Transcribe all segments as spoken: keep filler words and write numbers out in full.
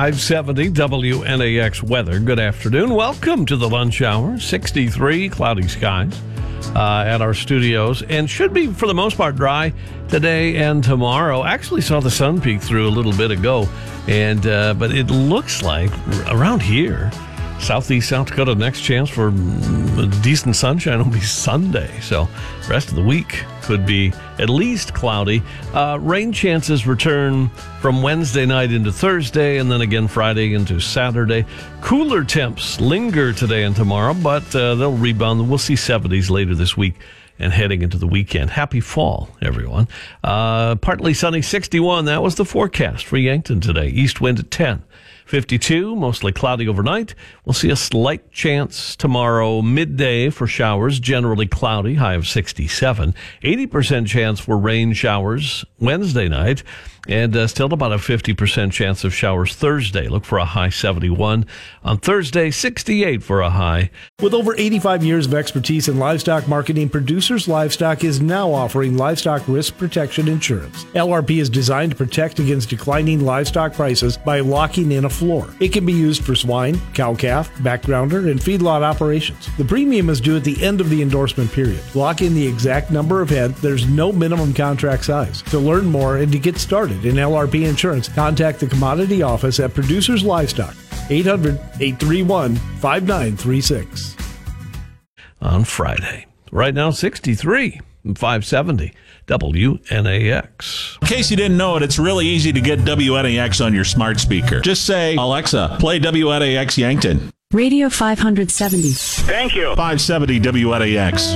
five seventy W N A X weather. Good afternoon. Welcome to the lunch hour. sixty-three cloudy skies uh, at our studios, and should be for the most part dry today and tomorrow. Actually saw the sun peek through a little bit ago, and uh, but it looks like around here, southeast South Dakota, next chance for decent sunshine will be Sunday. So rest of the week could be at least cloudy. Uh, rain chances return from Wednesday night into Thursday, and then again Friday into Saturday. Cooler temps linger today and tomorrow, but uh, they'll rebound. We'll see seventies later this week and heading into the weekend. Happy fall, everyone. Uh, partly sunny, sixty-one. That was the forecast for Yankton today. East wind at ten. fifty-two, mostly cloudy overnight. We'll see a slight chance tomorrow midday for showers, generally cloudy, high of sixty-seven. eighty percent chance for rain showers Wednesday night, and uh, still about a fifty percent chance of showers Thursday. Look for a high seventy-one. On Thursday, sixty-eight for a high. With over eighty-five years of expertise in livestock marketing, Producers Livestock is now offering livestock risk protection insurance. L R P is designed to protect against declining livestock prices by locking in a floor. It can be used for swine, cow-calf, backgrounder, and feedlot operations. The premium is due at the end of the endorsement period. Lock in the exact number of head. There's no minimum contract size. To learn more and to get started in L R P insurance, contact the commodity office at Producers Livestock, eight hundred, eight three one, five nine three six. On Friday. Right now, sixty-three, five seventy W N A X. In case you didn't know it, it's really easy to get W N A X on your smart speaker. Just say, Alexa, play W N A X Yankton. Radio five seventy. Thank you. five seventy W N A X.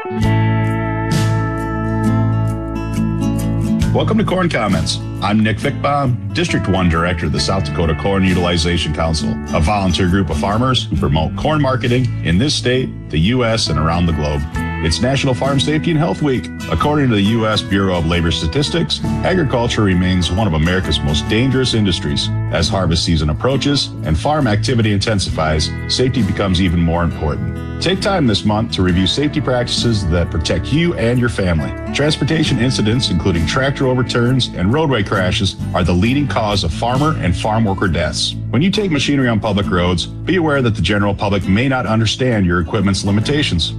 Welcome to Corn Comments. I'm Nick Fickbaum, District one Director of the South Dakota Corn Utilization Council, a volunteer group of farmers who promote corn marketing in this state, the U S, and around the globe. It's National Farm Safety and Health Week. According to the U S Bureau of Labor Statistics, agriculture remains one of America's most dangerous industries. As harvest season approaches and farm activity intensifies, safety becomes even more important. Take time this month to review safety practices that protect you and your family. Transportation incidents, including tractor overturns and roadway crashes, are the leading cause of farmer and farm worker deaths. When you take machinery on public roads, be aware that the general public may not understand your equipment's limitations.